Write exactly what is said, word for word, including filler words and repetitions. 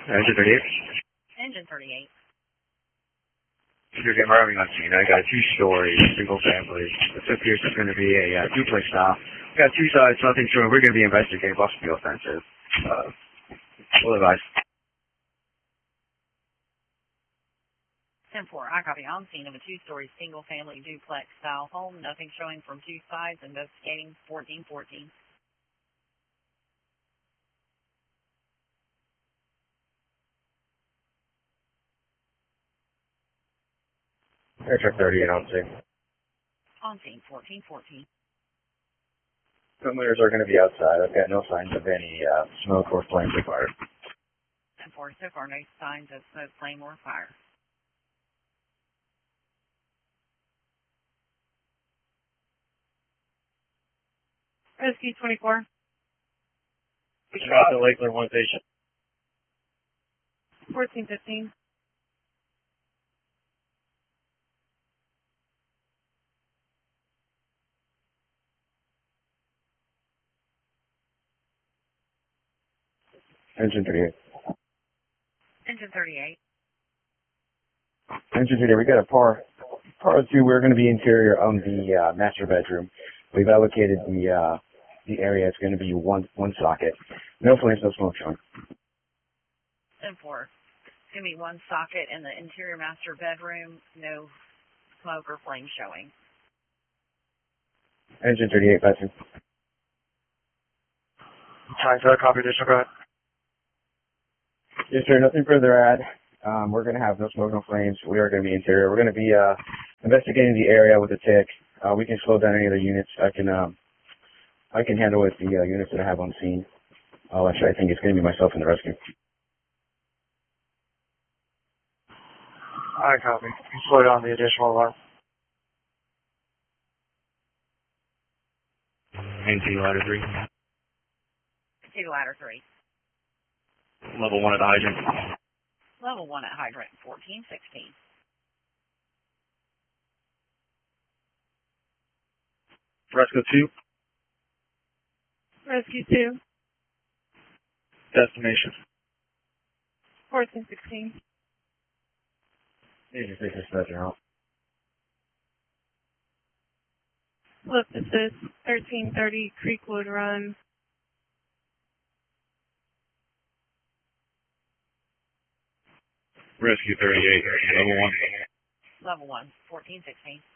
Engine thirty-eight. Engine thirty-eight. You're getting arriving on scene. I got a two-story, single family. It appears it's going to be a uh, duplex style. We got two sides, nothing showing. We're going to be investigating possibly offensive. Uh, we'll advise. ten four, I copy. On scene of a two-story, single-family duplex style home. Nothing showing from two sides. Investigating fourteen fourteen. Airtruck thirty-eight on scene. On scene fourteen fourteen. Front mirrors are going to be outside. I've got no signs of any uh, smoke or flames or fire. ten four, so far no signs of smoke, flame, or fire. Rescue twenty-four. Shot to Lakeland one station. fourteen fifteen. Engine thirty-eight. Engine thirty-eight. Engine thirty-eight, we got a par, par two. We're going to be interior on the uh, master bedroom. We've allocated the uh, the area. It's going to be one one socket. No flames, no smoke showing. ten four. It's going to be one socket in the interior master bedroom. No smoke or flame showing. Engine thirty-eight, passing. Trying to copy additional, go ahead. Yes, sir. Nothing further to add. Um, we're going to have no smoke, no flames. We are going to be interior. We're going to be uh, investigating the area with a tick. Uh, we can slow down any of the units. I can um, I can handle with the uh, units that I have on scene. Oh, actually, I think it's going to be myself in the rescue. I copy. You slow down the additional alarm. N T ladder three. Two ladder three. Level one at the hydrant. Level one at hydrant fourteen sixteen. Rescue two. Rescue two. Destination. fourteen sixteen. Need to take this measure out. Look, this is thirteen thirty Creekwood Run. Rescue thirty-eight, level one. Level one, fourteen sixteen.